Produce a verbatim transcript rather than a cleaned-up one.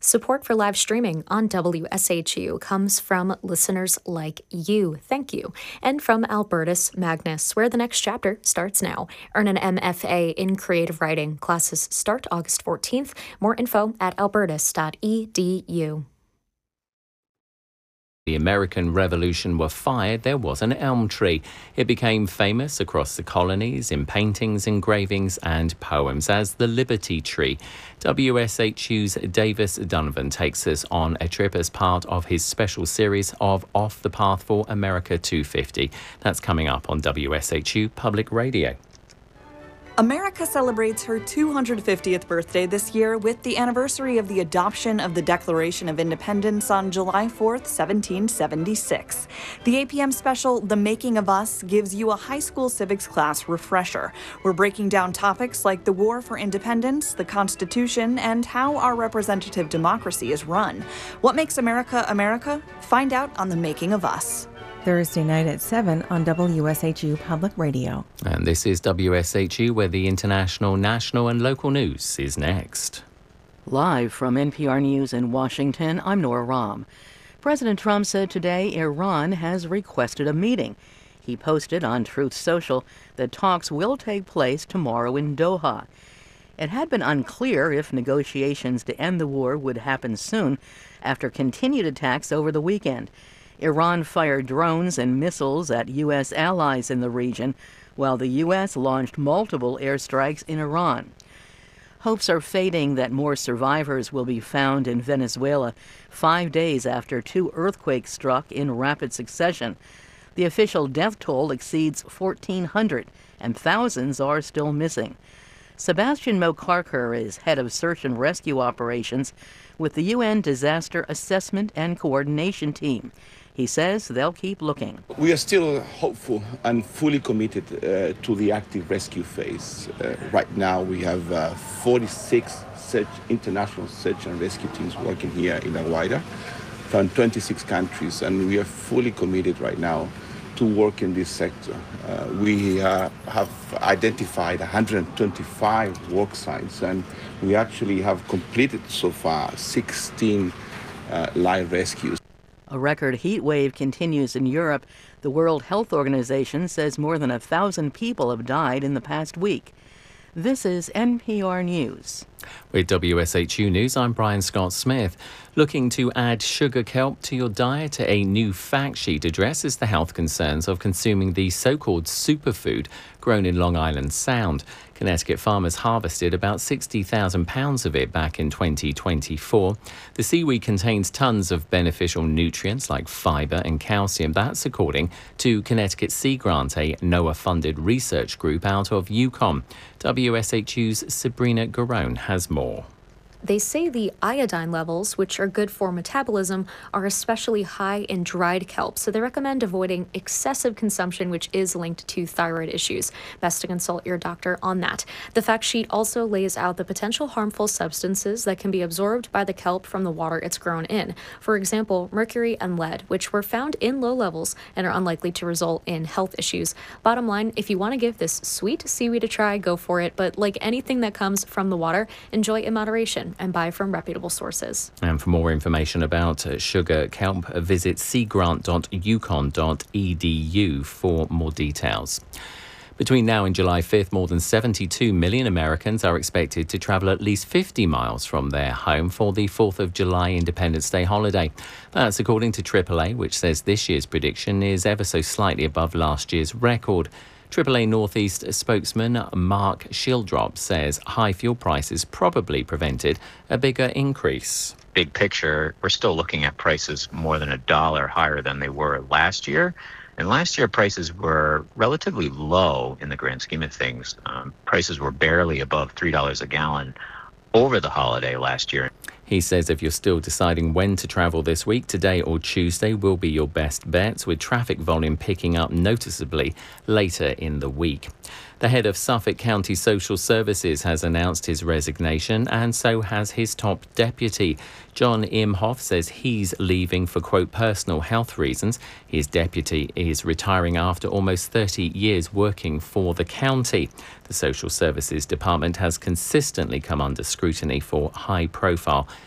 Support for live streaming on W S H U comes from listeners like you. Thank you. And from Albertus Magnus, where the next chapter starts now. Earn an M F A in creative writing. Classes start August fourteenth. More info at albertus dot e d u. The American Revolution were fired, there was an elm tree. It became famous across the colonies in paintings, engravings and poems as the Liberty Tree. W S H U's Davis Donovan takes us on a trip as part of his special series of Off the Path for America two fifty. That's coming up on W S H U Public Radio. America celebrates her two hundred fiftieth birthday this year with the anniversary of the adoption of the Declaration of Independence on July fourth, seventeen seventy-six. The eight p.m. special, The Making of Us, gives you a high school civics class refresher. We're breaking down topics like the War for Independence, the Constitution, and how our representative democracy is run. What makes America America? Find out on The Making of Us. Thursday night at seven on W S H U Public Radio. And this is W S H U, where the international, national and local news is next. Live from N P R News in Washington, I'm Nora Rahm. President Trump said today Iran has requested a meeting. He posted on Truth Social that talks will take place tomorrow in Doha. It had been unclear if negotiations to end the war would happen soon after continued attacks over the weekend. Iran fired drones and missiles at U S allies in the region, while the U S launched multiple airstrikes in Iran. Hopes are fading that more survivors will be found in Venezuela five days after two earthquakes struck in rapid succession. The official death toll exceeds fourteen hundred, and thousands are still missing. Sebastian Mokarkar is head of search and rescue operations with the U N Disaster Assessment and Coordination Team. He says they'll keep looking. We are still hopeful and fully committed uh, to the active rescue phase. Uh, right now we have uh, forty-six search, international search and rescue teams working here in La Guaira from twenty-six countries, and we are fully committed right now to work in this sector. Uh, we uh, have identified one hundred twenty-five work sites, and we actually have completed so far sixteen uh, live rescues. A record heat wave continues in Europe. The World Health Organization says more than a thousand people have died in the past week. This is N P R News. With W S H U News, I'm Brian Scott Smith. Looking to add sugar kelp to your diet, a new fact sheet addresses the health concerns of consuming the so-called superfood grown in Long Island Sound. Connecticut farmers harvested about sixty thousand pounds of it back in twenty twenty-four. The seaweed contains tons of beneficial nutrients like fiber and calcium. That's according to Connecticut Sea Grant, a NOAA-funded research group out of Yukon. W S H U's Sabrina Garone has more. They say the iodine levels, which are good for metabolism, are especially high in dried kelp, so they recommend avoiding excessive consumption, which is linked to thyroid issues. Best to consult your doctor on that. The fact sheet also lays out the potential harmful substances that can be absorbed by the kelp from the water it's grown in. For example, mercury and lead, which were found in low levels and are unlikely to result in health issues. Bottom line, if you want to give this sweet seaweed a try, go for it. But like anything that comes from the water, enjoy in moderation and buy from reputable sources. And for more information about uh, sugar kelp, uh, visit sea grant dot yukon dot e d u for more details. Between now and July fifth, more than seventy-two million Americans are expected to travel at least fifty miles from their home for the fourth of July Independence Day holiday. That's according to triple A, which says this year's prediction is ever so slightly above last year's record. triple A Northeast spokesman Mark Shildrop says high fuel prices probably prevented a bigger increase. Big picture, we're still looking at prices more than a dollar higher than they were last year. And last year, prices were relatively low in the grand scheme of things. Um, prices were barely above three dollars a gallon over the holiday last year. He says if you're still deciding when to travel this week, today or Tuesday will be your best bets, with traffic volume picking up noticeably later in the week. The head of Suffolk County Social Services has announced his resignation, and so has his top deputy. John Imhoff says he's leaving for, quote, personal health reasons. His deputy is retiring after almost thirty years working for the county. The Social Services Department has consistently come under scrutiny for high-profile